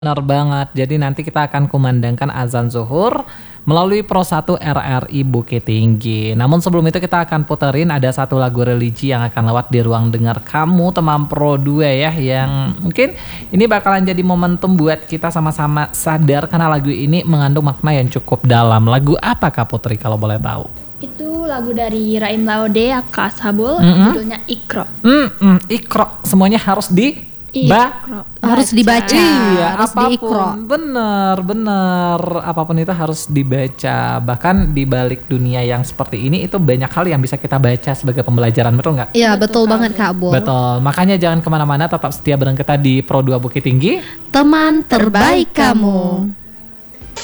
Benar banget. Jadi nanti kita akan kumandangkan azan zuhur melalui Pro 1 RRI Bukit Tinggi. Namun sebelum itu kita akan puterin ada satu lagu religi yang akan lewat di ruang dengar kamu teman Pro 2 ya, yang mungkin ini bakalan jadi momentum buat kita sama-sama sadar karena lagu ini mengandung makna yang cukup dalam. Lagu apa Kak Putri kalau boleh tahu? Itu lagu dari Raim Laude, Kak Sabul, judulnya Iqra. Iqra, semuanya harus harus dibaca. Iya, harus apapun, bener apapun itu harus dibaca. Bahkan di balik dunia yang seperti ini itu banyak hal yang bisa kita baca sebagai pembelajaran, betul nggak? Iya, betul banget Kak Bul. Betul, makanya jangan kemana-mana, tetap setia bareng kita di Pro 2 Bukit Tinggi, Teman terbaik kamu.